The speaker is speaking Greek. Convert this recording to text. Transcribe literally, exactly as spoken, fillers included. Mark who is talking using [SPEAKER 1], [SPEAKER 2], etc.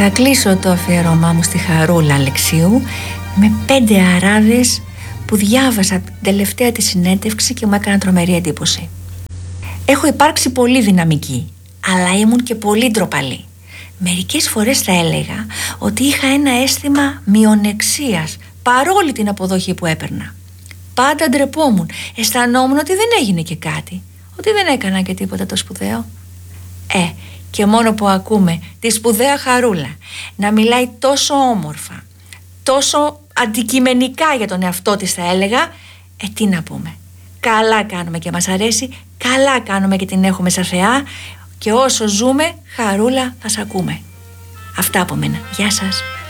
[SPEAKER 1] θα κλείσω το αφιέρωμά μου στη Χαρούλα Αλεξίου με πέντε αράδες που διάβασα την τελευταία τη συνέντευξη και μου έκαναν τρομερή εντύπωση. Έχω υπάρξει πολύ δυναμική, αλλά ήμουν και πολύ ντροπαλή. Μερικές φορές θα έλεγα ότι είχα ένα αίσθημα μειονεξίας παρόλη την αποδοχή που έπαιρνα. Πάντα ντρεπόμουν, αισθανόμουν ότι δεν έγινε και κάτι, ότι δεν έκανα και τίποτα το σπουδαίο. Ε, και μόνο που ακούμε τη σπουδαία Χαρούλα να μιλάει τόσο όμορφα, τόσο αντικειμενικά για τον εαυτό της θα έλεγα, ε τι να πούμε. Καλά κάνουμε και μας αρέσει, καλά κάνουμε και την έχουμε σαν θεά και όσο ζούμε Χαρούλα θα σ' ακούμε. Αυτά από μένα. Γεια σας.